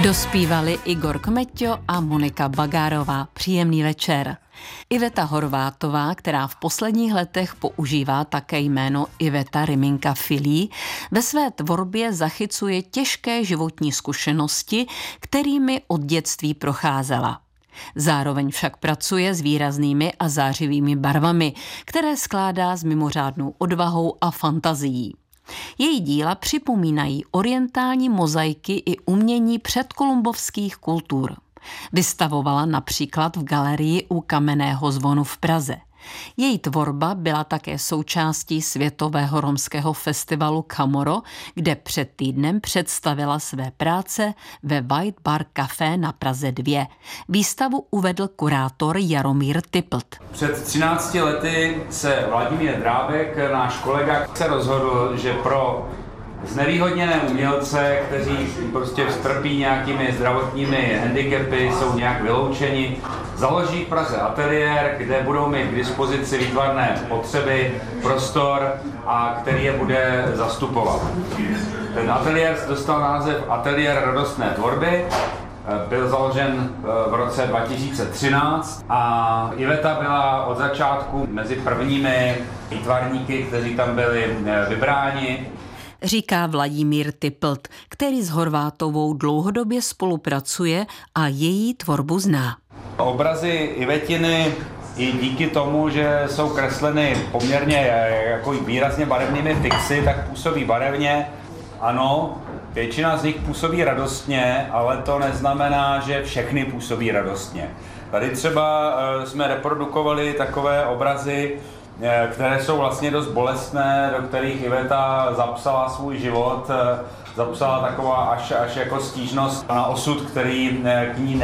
Dospívali Igor Kmeťo a Monika Bagárová. Příjemný večer. Iveta Horvátová, která v posledních letech používá také jméno Iveta Riminka Filí, ve své tvorbě zachycuje těžké životní zkušenosti, kterými od dětství procházela. Zároveň však pracuje s výraznými a zářivými barvami, které skládá s mimořádnou odvahou a fantazií. Její díla připomínají orientální mozaiky i umění předkolumbovských kultur. Vystavovala například v galerii u Kamenného zvonu v Praze. Její tvorba byla také součástí Světového romského festivalu Chamorro, kde před týdnem představila své práce ve White Bar Café na Praze 2. Výstavu uvedl kurátor Jaromír Typlt. Před 13 lety se Vladimír Drábek, náš kolega, se rozhodl, že pro znevýhodněné umělce, kteří prostě trpí nějakými zdravotními handicapy, jsou nějak vyloučeni, založí v Praze ateliér, kde budou mít k dispozici výtvarné potřeby, prostor a který je bude zastupovat. Ten ateliér dostal název Ateliér radostné tvorby, byl založen v roce 2013 a Iveta byla od začátku mezi prvními výtvarníky, kteří tam byli vybráni. Říká Vladimír Typlt, který s Horvátovou dlouhodobě spolupracuje a její tvorbu zná. Obrazy Ivetiny i díky tomu, že jsou kresleny poměrně jako výrazně barevnými fixy, tak působí barevně. Ano, většina z nich působí radostně, ale to neznamená, že všechny působí radostně. Tady třeba jsme reprodukovali takové obrazy, které jsou vlastně dost bolestné, do kterých Iveta zapsala svůj život, zapsala taková až jako stížnost na osud, který k ní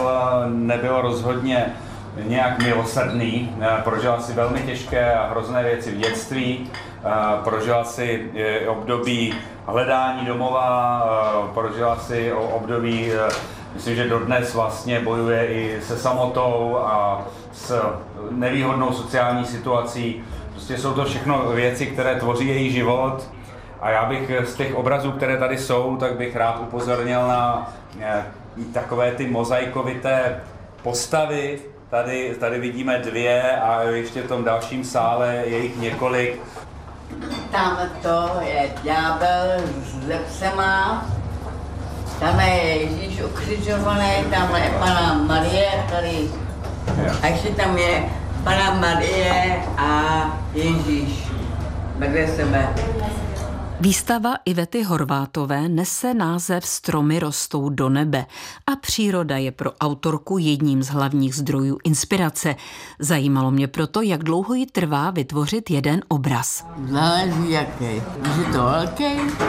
nebyl rozhodně nějak milosrdný. Prožila si velmi těžké a hrozné věci v dětství, prožila si období hledání domova, prožila si období, myslím, že dodnes vlastně bojuje i se samotou a s nevýhodnou sociální situací. Prostě jsou to všechno věci, které tvoří její život. A já bych z těch obrazů, které tady jsou, tak bych rád upozornil na takové ty mozaikovité postavy. Tady vidíme dvě a ještě v tom dalším sále je jich několik. Tam to je ďábel s lepsema, tam je Ježíš ukřižovaný, tam je Panna Marie tady. A ještě tam je Panna Marie a Ježíš vedle sebe. Výstava Ivety Horvátové nese název Stromy rostou do nebe a příroda je pro autorku jedním z hlavních zdrojů inspirace. Zajímalo mě proto, jak dlouho jí trvá vytvořit jeden obraz. Záleží jaký. Když je to velký,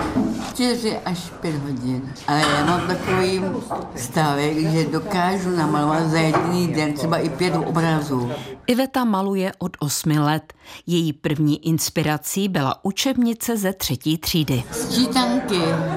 4 až 5 hodin. Ale já mám takový stavek, že dokážu namalovat za jediný den třeba i 5 obrazů. Iveta maluje od 8 let. Její první inspirací byla učebnice ze 3. třídy. Čítanky.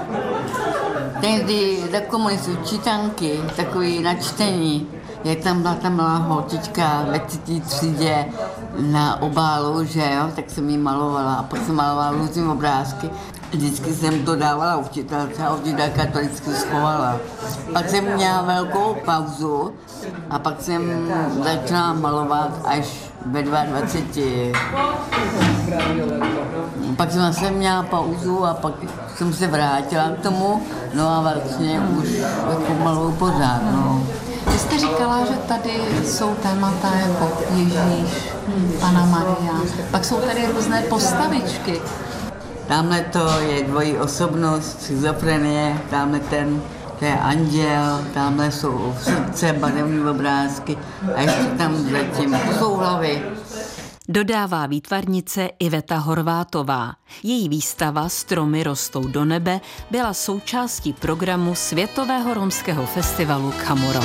Tehdy za komunistů čítanky, takový na čtení. Jak tam byla ta malá holčička ve 3. třídě na obálu, že jo, tak jsem jí malovala a pak jsem malovala různými obrázky. Vždycky jsem to dávala učitelce a učitelka to vždycky schovala. Pak jsem měla velkou pauzu a pak jsem začala malovat až ve 22. Pak jsem zase měla pauzu a pak jsem se vrátila k tomu, no a vlastně už jako maluju pořád, no. Vy jste říkala, že tady jsou témata jako Ježíš, Panna Maria, pak jsou tady různé postavičky. Tamhle to je dvojí osobnost, schizofrenie, tamhle to je anděl, tamhle jsou srdce, barevné obrázky a ještě tam zatím, to jsou hlavy. Dodává výtvarnice Iveta Horvátová. Její výstava Stromy rostou do nebe byla součástí programu Světového romského festivalu Chamorro.